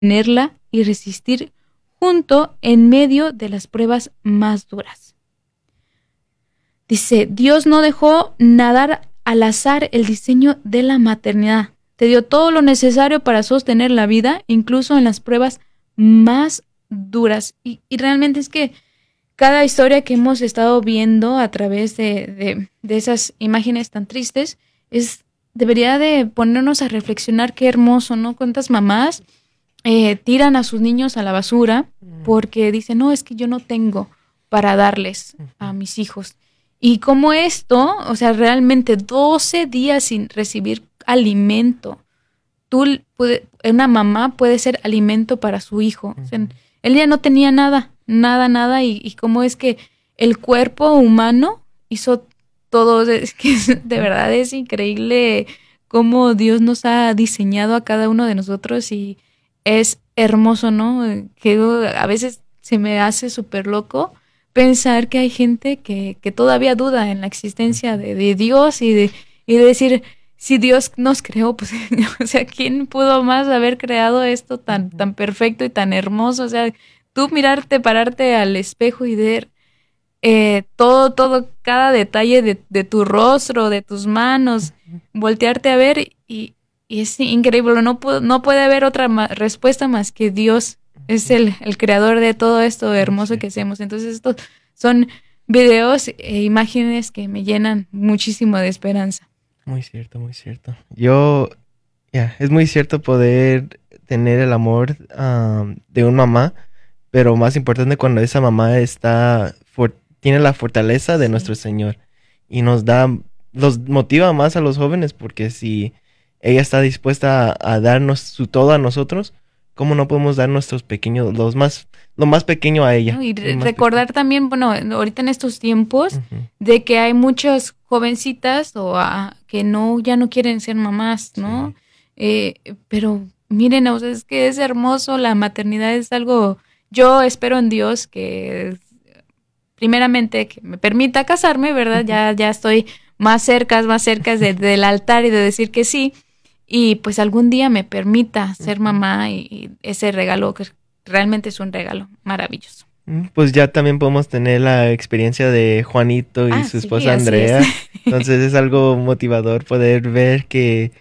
tenerla y resistir junto en medio de las pruebas más duras. Dice, Dios no dejó nadar al azar el diseño de la maternidad. Te dio todo lo necesario para sostener la vida, incluso en las pruebas más duras. Y realmente es que cada historia que hemos estado viendo a través de esas imágenes tan tristes debería de ponernos a reflexionar qué hermoso, ¿no? Cuántas mamás tiran a sus niños a la basura porque dicen, no, es que yo no tengo para darles a mis hijos. Y como esto, o sea, realmente 12 días sin recibir alimento. Una mamá puede ser alimento para su hijo. O sea, él ya no tenía nada, y cómo es que el cuerpo humano hizo todo. Es que de verdad es increíble cómo Dios nos ha diseñado a cada uno de nosotros y es hermoso, ¿no? Que a veces se me hace súper loco pensar que hay gente que todavía duda en la existencia de Dios y de decir, si Dios nos creó, pues, o sea, ¿quién pudo más haber creado esto tan perfecto y tan hermoso? O sea, tú pararte al espejo y ver todo, cada detalle de tu rostro, de tus manos, voltearte a ver y es increíble. No puede haber otra respuesta más que Dios es el creador de todo esto hermoso que hacemos. Entonces, estos son videos e imágenes que me llenan muchísimo de esperanza. Muy cierto, muy cierto. Es muy cierto poder tener el amor de una mamá, pero más importante cuando esa mamá tiene la fortaleza de nuestro Señor y nos motiva más a los jóvenes porque si ella está dispuesta a darnos su todo a nosotros, ¿cómo no podemos dar nuestros pequeños, lo más pequeño a ella? ¿No? Y recordar también, bueno, ahorita en estos tiempos, de que hay muchas jovencitas que ya no quieren ser mamás, ¿no? Pero miren, o sea, es que es hermoso, la maternidad es algo, yo espero en Dios que primeramente que me permita casarme, ¿verdad? Ya estoy más cerca del altar y de decir que sí, y pues algún día me permita ser mamá y ese regalo que realmente es un regalo maravilloso. Pues ya también podemos tener la experiencia de Juanito y su Sí, esposa así es. Andrea. Entonces es algo motivador poder ver que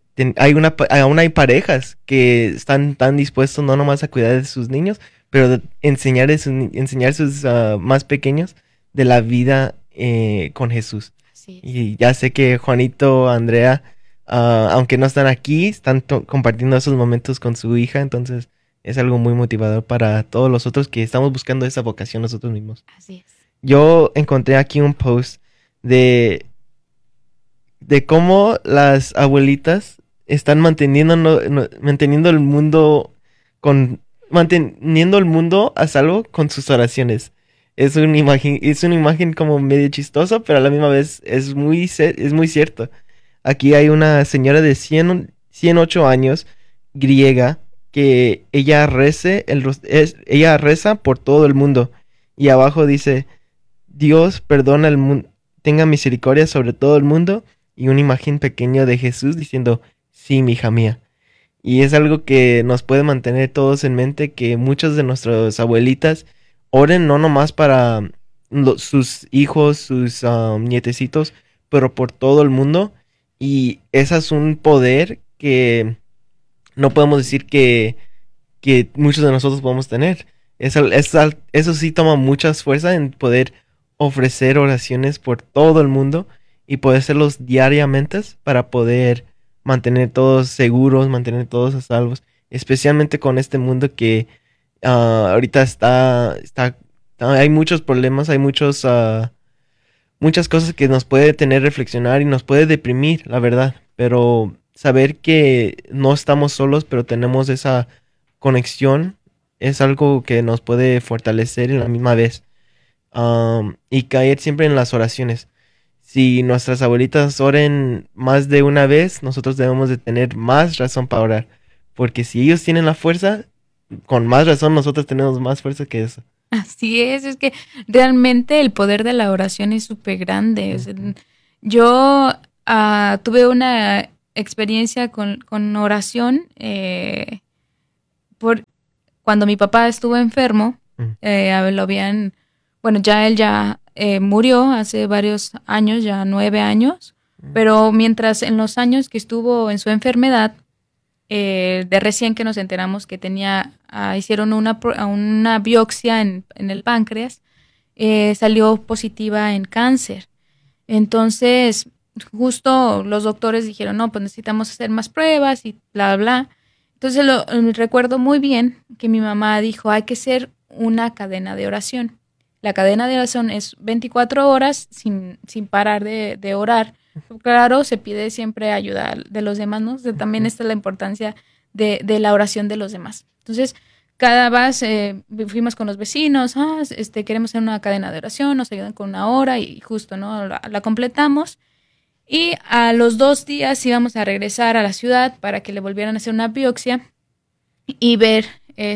aún hay parejas que están tan dispuestos no nomás a cuidar de sus niños, pero de enseñar a sus más pequeños de la vida con Jesús. Así es. Y ya sé que Juanito, Andrea, aunque no están aquí, están compartiendo esos momentos con su hija, entonces es algo muy motivador para todos los otros que estamos buscando esa vocación nosotros mismos. Así es. Yo encontré aquí un post de cómo las abuelitas están manteniendo el mundo manteniendo el mundo a salvo con sus oraciones. Es una imagen como medio chistosa, pero a la misma vez es muy cierto. Aquí hay una señora de 108 años, griega, que ella reza por todo el mundo. Y abajo dice, Dios perdona el mundo, tenga misericordia sobre todo el mundo. Y una imagen pequeña de Jesús diciendo, sí, mi hija mía. Y es algo que nos puede mantener todos en mente, que muchas de nuestras abuelitas oren no nomás para sus hijos, sus nietecitos, pero por todo el mundo. Y ese es un poder que no podemos decir que muchos de nosotros podemos tener. Eso sí toma mucha fuerza en poder ofrecer oraciones por todo el mundo y poder hacerlos diariamente para poder mantener todos seguros, mantener todos a salvos, especialmente con este mundo que ahorita hay muchos problemas, hay muchas cosas que nos puede tener reflexionar y nos puede deprimir, la verdad, pero saber que no estamos solos, pero tenemos esa conexión es algo que nos puede fortalecer en la misma vez. Y caer siempre en las oraciones. Si nuestras abuelitas oren más de una vez, nosotros debemos de tener más razón para orar. Porque si ellos tienen la fuerza, con más razón nosotros tenemos más fuerza que eso. Así es que realmente el poder de la oración es súper grande. O sea, yo tuve una experiencia con oración cuando mi papá estuvo enfermo, él ya murió hace varios años, ya 9 años, pero mientras en los años que estuvo en su enfermedad, de recién que nos enteramos que hicieron una biopsia en el páncreas, salió positiva en cáncer. Entonces, justo los doctores dijeron, no, pues necesitamos hacer más pruebas y bla, bla. Entonces recuerdo muy bien que mi mamá dijo, hay que hacer una cadena de oración. La cadena de oración es 24 horas sin parar de orar. Claro, se pide siempre ayuda de los demás, ¿no? O sea, también está la importancia de la oración de los demás. Entonces, cada vez fuimos con los vecinos, queremos hacer una cadena de oración, nos ayudan con una hora y justo, ¿no? La completamos. Y a los 2 días íbamos a regresar a la ciudad para que le volvieran a hacer una biopsia y ver,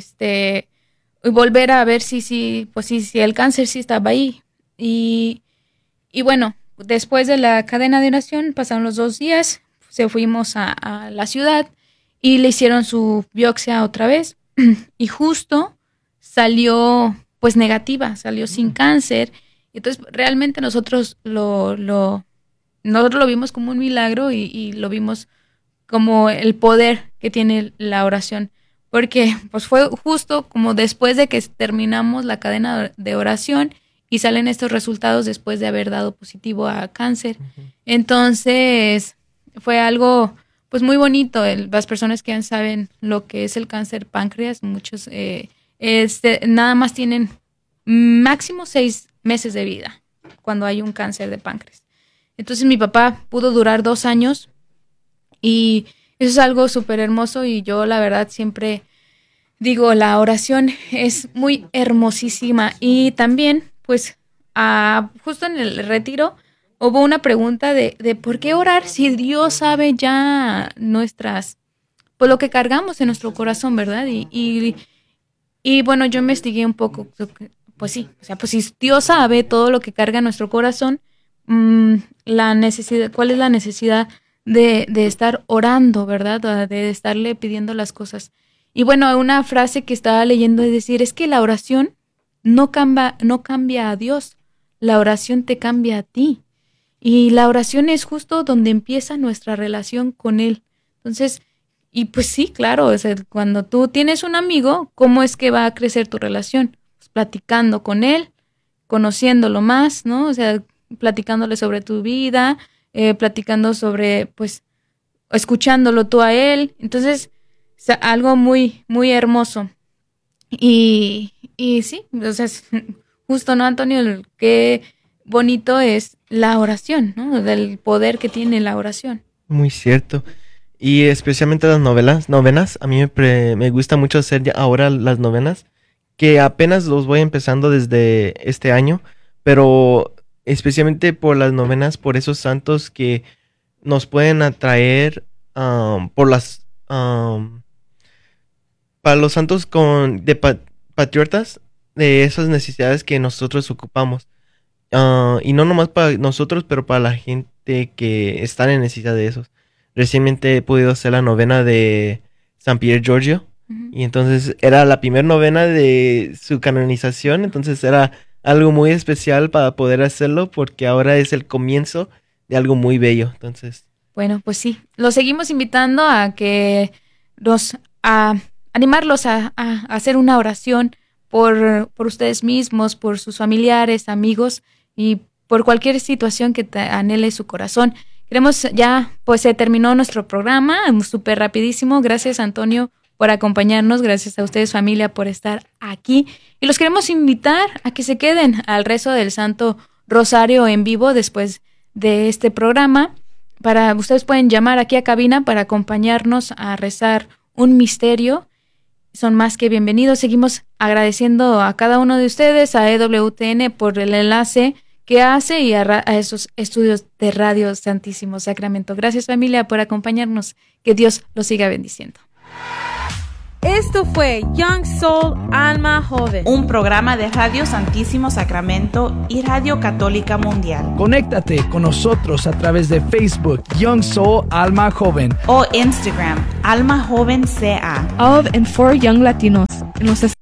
y volver a ver si el cáncer sí estaba ahí. Y bueno, después de la cadena de oración pasaron los 2 días, fuimos a la ciudad y le hicieron su biopsia otra vez y justo salió pues negativa, salió sin cáncer. Entonces realmente nosotros lo vimos como un milagro y lo vimos como el poder que tiene la oración, porque pues fue justo como después de que terminamos la cadena de oración y salen estos resultados después de haber dado positivo a cáncer. Entonces fue algo pues muy bonito. Las personas que ya saben lo que es el cáncer páncreas, muchos nada más tienen máximo 6 meses de vida cuando hay un cáncer de páncreas. Entonces mi papá pudo durar 2 años y eso es algo súper hermoso y yo la verdad siempre digo, la oración es muy hermosísima. Y también pues justo en el retiro hubo una pregunta de por qué orar si Dios sabe ya pues lo que cargamos en nuestro corazón, ¿verdad? Y bueno, yo investigué un poco, pues sí, o sea, pues si Dios sabe todo lo que carga nuestro corazón, la necesidad, ¿cuál es la necesidad de estar orando, verdad? De estarle pidiendo las cosas. Y bueno, una frase que estaba leyendo es decir, es que la oración no cambia a Dios, la oración te cambia a ti. Y la oración es justo donde empieza nuestra relación con Él. Entonces, y pues sí, claro, o sea, cuando tú tienes un amigo, ¿cómo es que va a crecer tu relación? Pues platicando con él, conociéndolo más, ¿no? O sea, platicándole sobre tu vida, platicando sobre, pues, escuchándolo tú a él. Entonces, o sea, algo muy, muy hermoso. Y sí, o sea, justo, ¿no, Antonio? Qué bonito es la oración, ¿no? Del poder que tiene la oración. Muy cierto. Y especialmente las novenas. A mí me gusta mucho hacer ya ahora las novenas, que apenas los voy empezando desde este año, pero especialmente por las novenas, por esos santos que nos pueden atraer, para los santos patriotas de esas necesidades que nosotros ocupamos. Y no nomás para nosotros, pero para la gente que está en necesidad de esos. Recientemente he podido hacer la novena de San Pier Giorgio. Y entonces era la primera novena de su canonización. Entonces era algo muy especial para poder hacerlo, porque ahora es el comienzo de algo muy bello. Entonces, bueno, pues sí, los seguimos invitando a que a animarlos a hacer una oración por ustedes mismos, por sus familiares, amigos y por cualquier situación que te anhele su corazón. Pues se terminó nuestro programa, súper rapidísimo. Gracias, Antonio, por acompañarnos. Gracias a ustedes, familia, por estar aquí. Y los queremos invitar a que se queden al rezo del Santo Rosario en vivo después de este programa. Ustedes pueden llamar aquí a cabina para acompañarnos a rezar un misterio. Son más que bienvenidos. Seguimos agradeciendo a cada uno de ustedes, a EWTN por el enlace que hace y a esos estudios de Radio Santísimo Sacramento. Gracias, familia, por acompañarnos. Que Dios los siga bendiciendo. Esto fue Young Soul Alma Joven, un programa de Radio Santísimo Sacramento y Radio Católica Mundial. Conéctate con nosotros a través de Facebook Young Soul Alma Joven o Instagram Alma Joven CA. Of and for Young Latinos en los